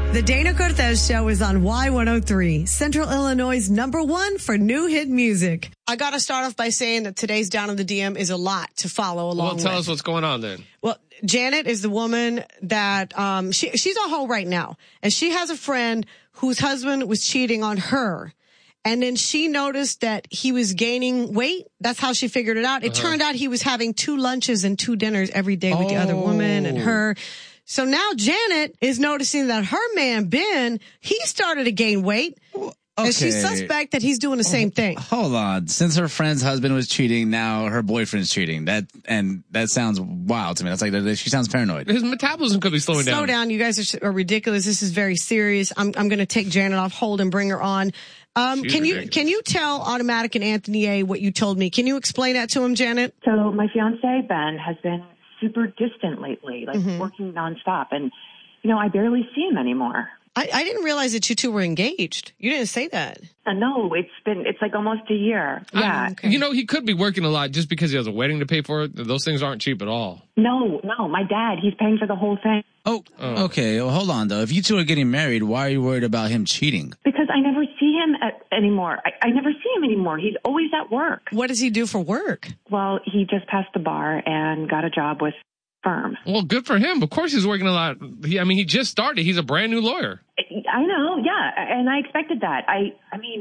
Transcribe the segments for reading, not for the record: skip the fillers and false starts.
The Dana Cortez Show is on Y103, Central Illinois' #1 for new hit music. I got to start off by saying that today's Down in the DM is a lot to follow along with. Well, tell us what's going on then. Well, Janet is the woman that, she's on hold right now. And she has a friend whose husband was cheating on her. And then she noticed that he was gaining weight. That's how she figured it out. It turned out he was having 2 lunches and 2 dinners every day with the other woman and her. So now Janet is noticing that her man, Ben, he started to gain weight. Okay. And she's suspect that he's doing the same thing. Hold on. Since her friend's husband was cheating, now her boyfriend's cheating. That sounds wild to me. That's like, she sounds paranoid. His metabolism could be slowing down. Slow down. You guys are ridiculous. This is very serious. I'm going to take Janet off hold and bring her on. Can you tell Automatic and Anthony A what you told me? Can you explain that to him, Janet? So my fiance, Ben, has been super distant lately, working nonstop. And, I barely see him anymore. I didn't realize that you two were engaged. You didn't say that. No, it's like almost a year. Yeah. Okay. He could be working a lot just because he has a wedding to pay for. Those things aren't cheap at all. No, my dad, he's paying for the whole thing. Oh. Okay. Well, hold on, though. If you two are getting married, why are you worried about him cheating? Because I never see him anymore. I never see him anymore. He's always at work. What does he do for work? Well, he just passed the bar and got a job with firm. Well, good for him. Of course he's working a lot. He just started. He's a brand new lawyer. I know, yeah. And I expected that. I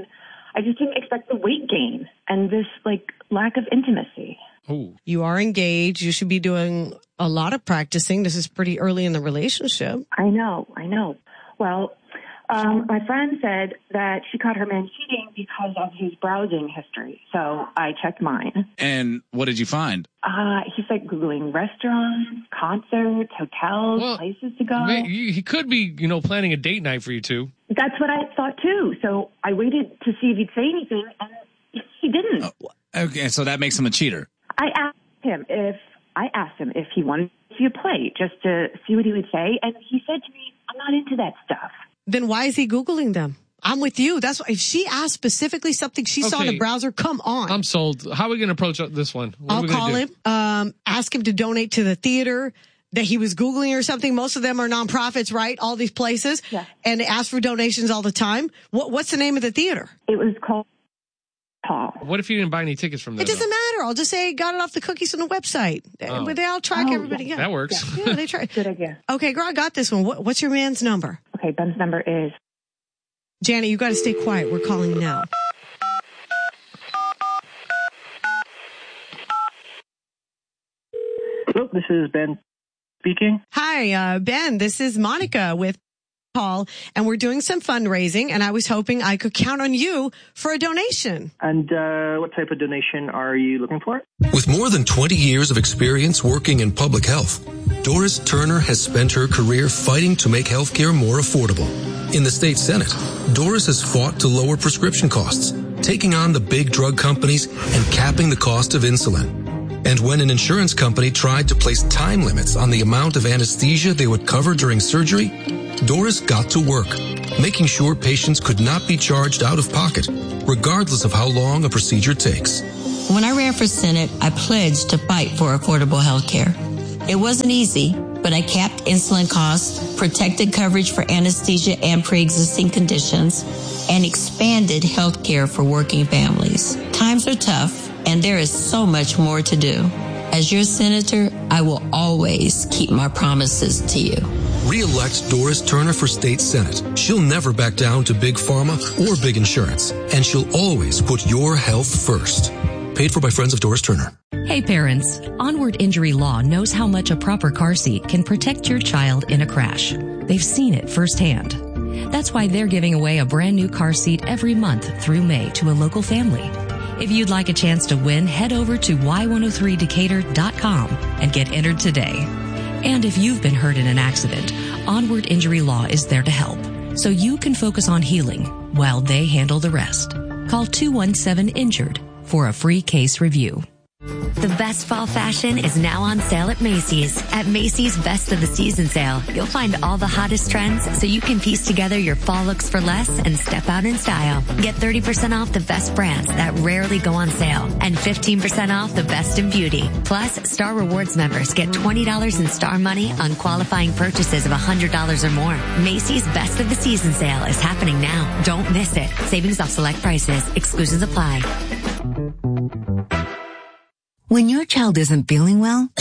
just didn't expect the weight gain and this, lack of intimacy. Ooh. You are engaged. You should be doing a lot of practicing. This is pretty early in the relationship. I know. Well, my friend said that she caught her man cheating because of his browsing history. So I checked mine. And what did you find? He's Googling restaurants, concerts, hotels, places to go. He could be, planning a date night for you two. That's what I thought too. So I waited to see if he'd say anything, and he didn't. Okay, so that makes him a cheater. I asked him if he wanted to see a play just to see what he would say, and he said to me, "I'm not into that stuff." Then why is he Googling them? I'm with you. That's why, if she asked specifically something she saw in the browser, come on. I'm sold. How are we going to approach this one? I'll call him, ask him to donate to the theater that he was Googling or something. Most of them are nonprofits, right? All these places. Yeah. And they ask for donations all the time. What's the name of the theater? It was called Paul. What if you didn't buy any tickets from them? It doesn't matter. I'll just say got it off the cookies on the website. But they all track everybody. Yeah. That works. Yeah, they track. Good idea. Okay, girl, I got this one. What's your man's number? Okay, Ben's number is... Janet, you got to stay quiet. We're calling now. Hello, this is Ben speaking. Hi, Ben. This is Monica with Paul, and we're doing some fundraising, and I was hoping I could count on you for a donation. And what type of donation are you looking for? With more than 20 years of experience working in public health, Doris Turner has spent her career fighting to make healthcare more affordable. In the state Senate, Doris has fought to lower prescription costs, taking on the big drug companies and capping the cost of insulin. And when an insurance company tried to place time limits on the amount of anesthesia they would cover during surgery, Doris got to work, making sure patients could not be charged out of pocket, regardless of how long a procedure takes. When I ran for Senate, I pledged to fight for affordable health care. It wasn't easy, but I capped insulin costs, protected coverage for anesthesia and pre-existing conditions, and expanded health care for working families. Times are tough, and there is so much more to do. As your senator, I will always keep my promises to you. Re-elect Doris Turner for state Senate. She'll never back down to big pharma or big insurance, and she'll always put your health first. Paid for by Friends of Doris Turner. Hey parents, Onward Injury Law knows how much a proper car seat can protect your child in a crash. They've seen it firsthand. That's why they're giving away a brand new car seat every month through May to a local family. If you'd like a chance to win, head over to y103decatur.com and get entered today. And if you've been hurt in an accident, Onward Injury Law is there to help, so you can focus on healing while they handle the rest. Call 217-INJURED for a free case review. The best fall fashion is now on sale at Macy's. At Macy's Best of the Season sale, you'll find all the hottest trends so you can piece together your fall looks for less and step out in style. Get 30% off the best brands that rarely go on sale and 15% off the best in beauty. Plus, Star Rewards members get $20 in Star money on qualifying purchases of $100 or more. Macy's Best of the Season sale is happening now. Don't miss it. Savings off select prices. Exclusions apply. When your child isn't feeling well,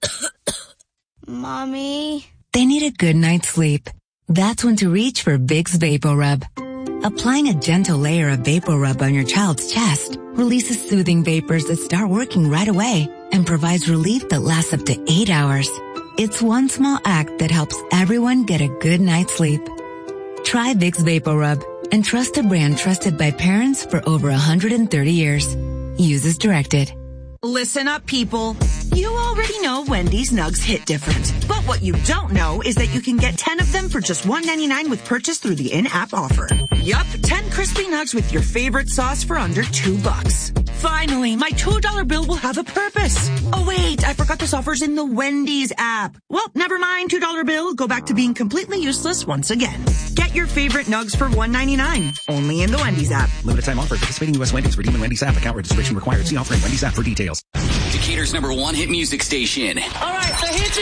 Mommy, they need a good night's sleep. That's when to reach for Vicks VapoRub. Applying a gentle layer of VapoRub on your child's chest releases soothing vapors that start working right away and provides relief that lasts up to 8 hours. It's one small act that helps everyone get a good night's sleep. Try Vicks VapoRub and trust a brand trusted by parents for over 130 years. Use as directed. Listen up, people. You already know Wendy's nugs hit different. But what you don't know is that you can get 10 of them for just $1.99 with purchase through the in-app offer. Yup, 10 crispy nugs with your favorite sauce for under $2. Finally, my $2 bill will have a purpose. Oh wait, I forgot this offer's in the Wendy's app. Well, never mind, $2 bill. Go back to being completely useless once again. Get your favorite nugs for $1.99. Only in the Wendy's app. Limited time offer. Participating U.S. Wendy's. Redeem in Wendy's app. Account registration required. See offer in Wendy's app for details. Decatur's #1 hit music station. All right, the hits